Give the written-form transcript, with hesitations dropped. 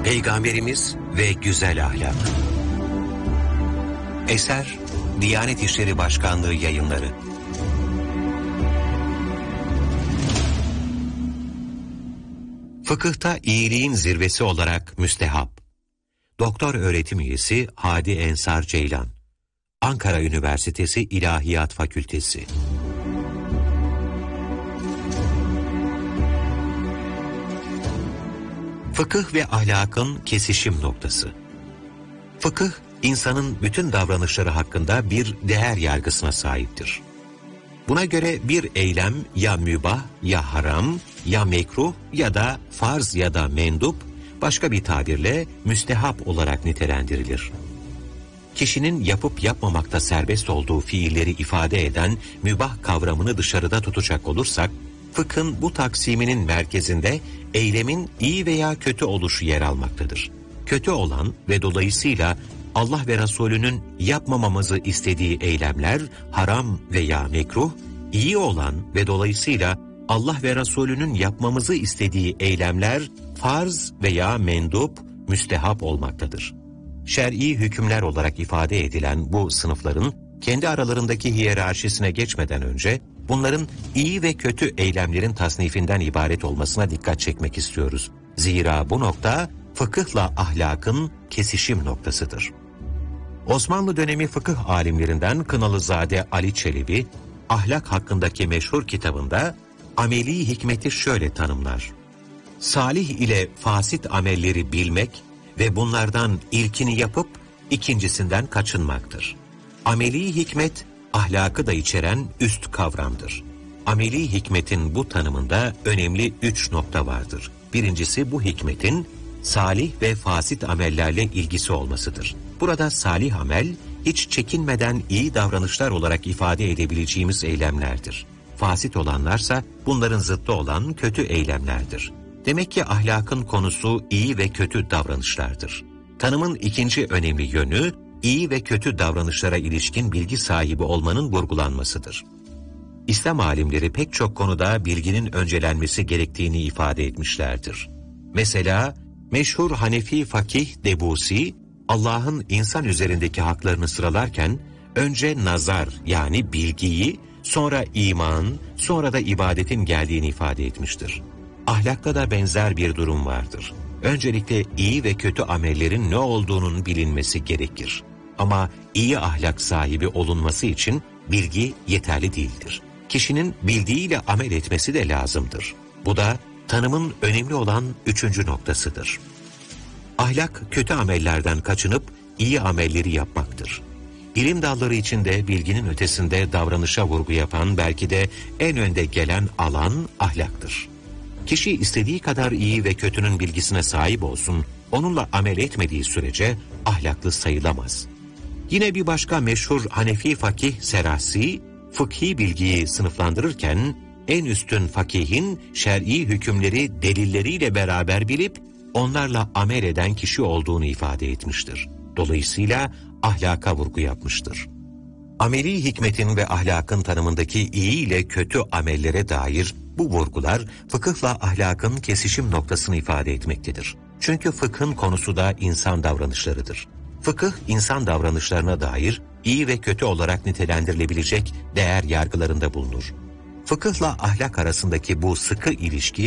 Peygamberimiz ve güzel ahlak. Eser Diyanet İşleri Başkanlığı Yayınları. Fıkıhta iyiliğin zirvesi olarak müstehap. Doktor öğretim üyesi Hadi Ensar Ceylan. Ankara Üniversitesi İlahiyat Fakültesi. Fıkıh ve ahlakın kesişim noktası. Fıkıh, insanın bütün davranışları hakkında bir değer yargısına sahiptir. Buna göre bir eylem ya mübah, ya haram, ya mekruh ya da farz ya da mendup, başka bir tabirle müstehap olarak nitelendirilir. Kişinin yapıp yapmamakta serbest olduğu fiilleri ifade eden mübah kavramını dışarıda tutacak olursak, fıkhın bu taksiminin merkezinde eylemin iyi veya kötü oluşu yer almaktadır. Kötü olan ve dolayısıyla Allah ve Resulünün yapmamamızı istediği eylemler haram veya mekruh, iyi olan ve dolayısıyla Allah ve Resulünün yapmamızı istediği eylemler farz veya mendup, müstehap olmaktadır. Şer'i hükümler olarak ifade edilen bu sınıfların kendi aralarındaki hiyerarşisine geçmeden önce bunların iyi ve kötü eylemlerin tasnifinden ibaret olmasına dikkat çekmek istiyoruz. Zira bu nokta fıkıhla ahlakın kesişim noktasıdır. Osmanlı dönemi fıkıh alimlerinden Kınalızade Ali Çelebi, ahlak hakkındaki meşhur kitabında ameli hikmeti şöyle tanımlar. Salih ile fasit amelleri bilmek ve bunlardan ilkini yapıp ikincisinden kaçınmaktır. Ameli hikmet, ahlakı da içeren üst kavramdır. Ameli hikmetin bu tanımında önemli 3 nokta vardır. Birincisi bu hikmetin salih ve fasit amellerle ilgisi olmasıdır. Burada salih amel, hiç çekinmeden iyi davranışlar olarak ifade edebileceğimiz eylemlerdir. Fasit olanlarsa bunların zıttı olan kötü eylemlerdir. Demek ki ahlakın konusu iyi ve kötü davranışlardır. Tanımın ikinci önemli yönü, iyi ve kötü davranışlara ilişkin bilgi sahibi olmanın vurgulanmasıdır. İslam alimleri pek çok konuda bilginin öncelenmesi gerektiğini ifade etmişlerdir. Mesela meşhur Hanefi fakih Debusi, Allah'ın insan üzerindeki haklarını sıralarken önce nazar yani bilgiyi, sonra iman, sonra da ibadetin geldiğini ifade etmiştir. Ahlakta da benzer bir durum vardır. Öncelikle iyi ve kötü amellerin ne olduğunun bilinmesi gerekir. Ama iyi ahlak sahibi olunması için bilgi yeterli değildir. Kişinin bildiğiyle amel etmesi de lazımdır. Bu da tanımın önemli olan 3. noktasıdır. Ahlak, kötü amellerden kaçınıp iyi amelleri yapmaktır. İlim dalları içinde bilginin ötesinde davranışa vurgu yapan belki de en önde gelen alan ahlaktır. Kişi istediği kadar iyi ve kötünün bilgisine sahip olsun, onunla amel etmediği sürece ahlaklı sayılamaz. Yine bir başka meşhur Hanefi fakih Serasi, fıkhi bilgiyi sınıflandırırken en üstün fakihin şer'i hükümleri delilleriyle beraber bilip onlarla amel eden kişi olduğunu ifade etmiştir. Dolayısıyla ahlaka vurgu yapmıştır. Ameli hikmetin ve ahlakın tanımındaki iyi ile kötü amellere dair bu vurgular fıkıhla ahlakın kesişim noktasını ifade etmektedir. Çünkü fıkhın konusu da insan davranışlarıdır. Fıkıh, insan davranışlarına dair iyi ve kötü olarak nitelendirilebilecek değer yargılarında bulunur. Fıkıhla ahlak arasındaki bu sıkı ilişki